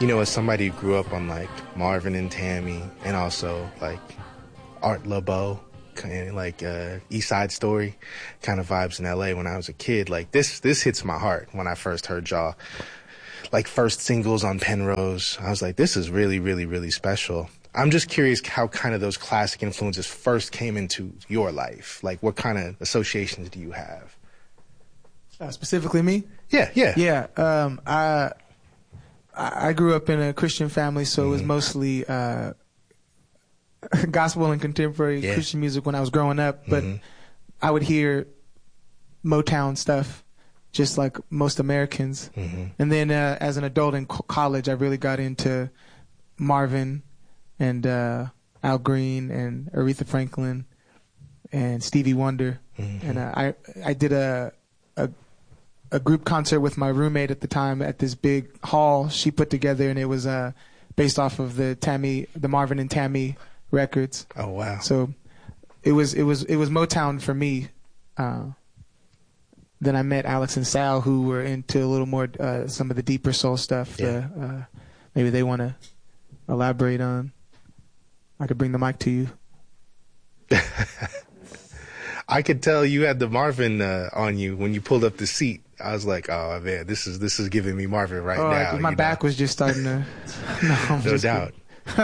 As somebody who grew up on like Marvin and Tammy, and also like Art LeBeau, kind of like East Side Story kind of vibes in LA when I was a kid, like this hits my heart when I first heard y'all. Like first singles on Penrose, I was like, this is really, really, really special. I'm just curious how kind of those classic influences first came into your life. Like what kind of associations do you have? Specifically me? Yeah. Yeah. I grew up in a Christian family, so it was mostly gospel and contemporary Christian music when I was growing up. But I would hear Motown stuff, just like most Americans. And then as an adult in college, I really got into Marvin and Al Green and Aretha Franklin and Stevie Wonder. And I did a group concert with my roommate at the time at this big hall she put together, and it was based off of the Marvin and Tammy records. Oh wow! So it was Motown for me. Then I met Alex and Sal, who were into a little more some of the deeper soul stuff. Yeah. Maybe they want to elaborate on. I could bring the mic to you. I could tell you had the Marvin on you when you pulled up the seat. I was like, oh man, this is giving me Marvin right now. My back was just starting to. No doubt.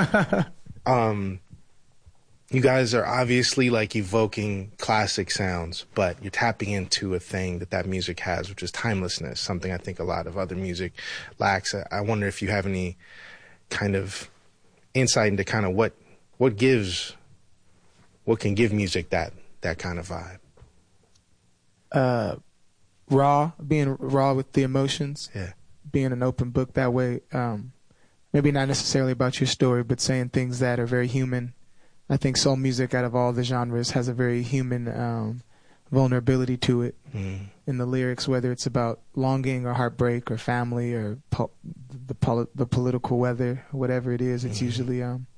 You guys are obviously like evoking classic sounds, but you're tapping into a thing that music has, which is timelessness. Something I think a lot of other music lacks. I wonder if you have any kind of insight into kind of what can give music that kind of vibe. Being raw with the emotions. Yeah. Being an open book that way. Maybe not necessarily about your story, but saying things that are very human. I think soul music, out of all the genres, has a very human vulnerability to it in the lyrics, whether it's about longing or heartbreak or family or the political weather, whatever it is. It's usually